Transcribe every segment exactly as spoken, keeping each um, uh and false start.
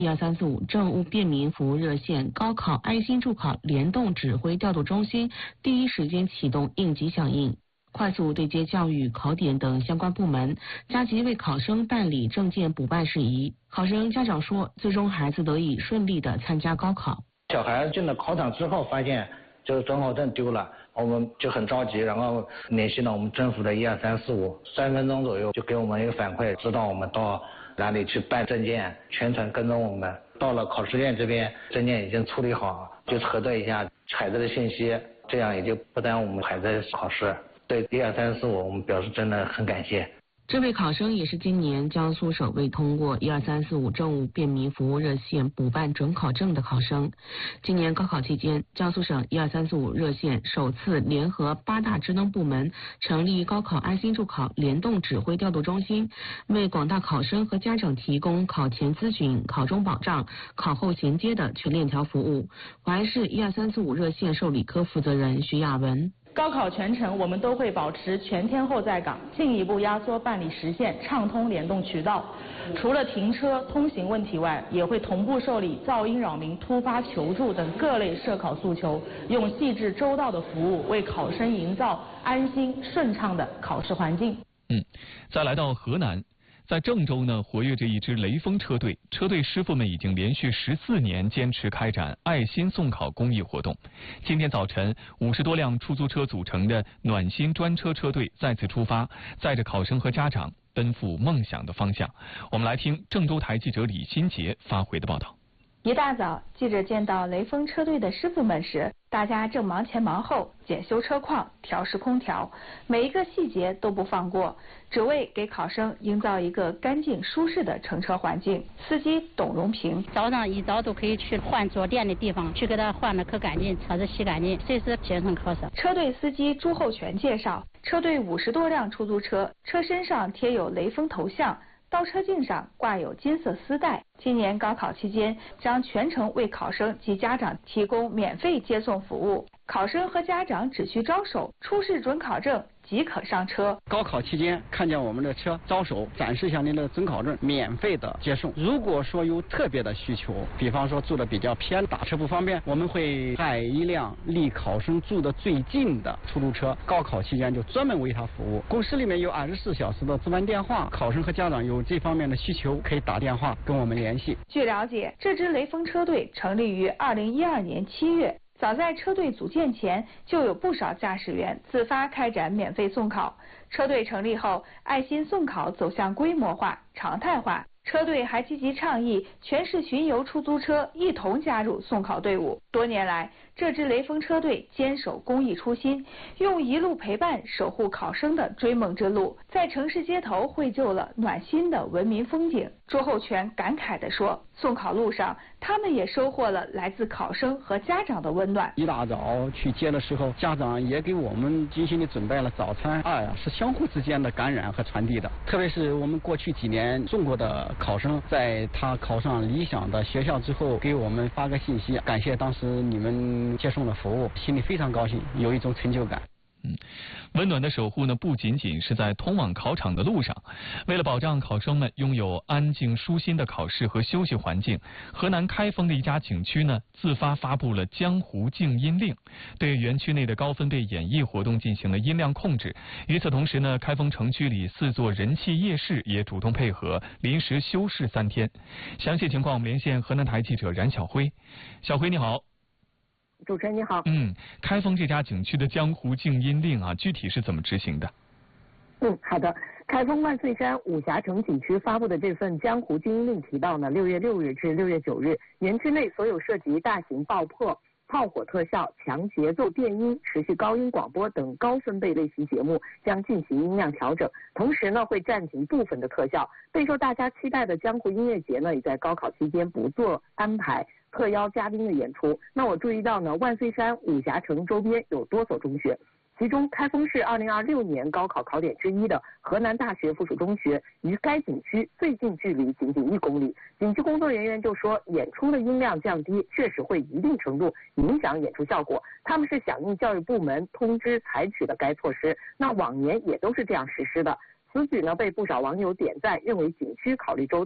一二三四五政务便民服务热线高考爱心助考联动指挥调度中心第一时间启动应急响应，快速对接教育、考点等相关部门，加急为考生办理证件补办事宜。考生家长说，最终孩子得以顺利的参加高考。 小孩进了考场之后，发现就是准考证丢了，我们就很着急，然后联系了我们政府的一二三四五，三分钟左右就给我们一个反馈，知道我们到哪里去办证件，全程跟踪我们。到了考试院这边，证件已经处理好，就核对一下孩子的信息，这样也就不耽误我们孩子考试。对一二三四五，我们表示真的很感谢。 这位考生也是今年江苏省未通过一二三四五政务便民服务热线补办准考证的考生。今年高考期间，江苏省一二三四五热线首次联合八大职能部门成立高考安心助考联动指挥调度中心，为广大考生和家长提供考前咨询、考中保障、考后衔接的全链条服务。淮安市一二三四五热线受理科负责人徐亚文。 高考全程，我们都会保持全天候在岗，进一步压缩办理时限，畅通联动渠道。除了停车、通行问题外，也会同步受理噪音扰民、突发求助等各类涉考诉求，用细致周到的服务为考生营造安心顺畅的考试环境。 嗯，再来到河南。在郑州呢，活跃着一支雷锋车队，车队师傅们已经连续十四年坚持开展爱心送考公益活动。今天早晨，五十多辆出租车组成的暖心专车车队再次出发，载着考生和家长奔赴梦想的方向。我们来听郑州台记者李新杰发回的报道。 一大早，记者见到雷锋车队的师傅们时，大家正忙前忙后检修车况、调试空调，每一个细节都不放过，只为给考生营造一个干净舒适的乘车环境。司机董荣平， 早上一早都可以去换坐垫的地方，去给他换的可干净，车子洗干净，随时节省考生。 车队司机朱厚全介绍，车队五十多辆出租车，车身上贴有雷锋头像。倒车镜上挂有金色丝带。今年高考期间，将全程为考生及家长提供免费接送服务。考生和家长只需招手，出示准考证即可上车。 高考期间看见我们的车，招手展示一下您的准考证，免费的接送。如果说有特别的需求，比方说住的比较偏，打车不方便，我们会派一辆离考生住的最近的出租车，高考期间就专门为他服务。公司里面有二十四小时的值班电话，考生和家长有这方面的需求，可以打电话跟我们联系。 据了解，这支雷锋车队成立于二零一二年七月。早在车队组建前，就有不少驾驶员自发开展免费送考。车队成立后，爱心送考走向规模化、常态化。车队还积极倡议全市巡游出租车一同加入送考队伍。多年来，这支雷锋车队坚守公益初心，用一路陪伴守护考生的追梦之路，在城市街头绘就了暖心的文明风景。朱厚全感慨地说，送考路上他们也收获了来自考生和家长的温暖。 一大早去接的时候，家长也给我们精心的准备了早餐，爱啊是相互之间的感染和传递的。特别是我们过去几年送过的考生，在他考上理想的学校之后，给我们发个信息，感谢当时你们接送的服务，心里非常高兴，有一种成就感。 嗯，温暖的守护呢，不仅仅是在通往考场的路上。为了保障考生们拥有安静舒心的考试和休息环境，河南开封的一家景区呢，自发发布了江湖静音令，对园区内的高分贝演艺活动进行了音量控制。与此同时呢，开封城区里四座人气夜市也主动配合，临时休市三天。详细情况我们连线河南台记者冉晓辉。小辉你好。 主持人你好。 嗯，开封这家景区的江湖静音令啊，具体是怎么执行的？ 嗯，好的。开封万岁山武侠城景区发布的这份江湖静音令提到呢，六月六日至六月九日，园区内所有涉及大型爆破、炮火特效、强节奏电音、持续高音广播等高分贝类型节目将进行音量调整，同时呢会暂停部分的特效。备受大家期待的江湖音乐节呢，也在高考期间不做安排特邀嘉宾的演出。那我注意到呢，万岁山武侠城周边有多所中学，其中开封市二零二六年高考考点之一的河南大学附属中学，于该景区最近距离仅仅一公里。景区工作人员就说，演出的音量降低确实会一定程度影响演出效果，他们是响应教育部门通知采取的该措施，那往年也都是这样实施的。此举呢被不少网友点赞，认为景区考虑周到，此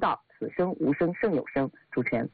子声，无声胜有声。主持人。